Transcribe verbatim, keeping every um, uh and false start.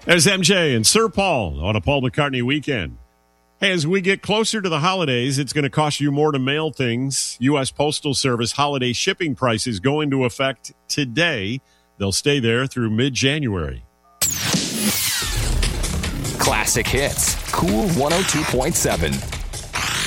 There's M J and Sir Paul on a Paul McCartney weekend. Hey, as we get closer to the holidays, it's going to cost you more to mail things. U S Postal Service holiday shipping prices go into effect today. They'll stay there through mid-January. Classic hits. Cool one oh two point seven.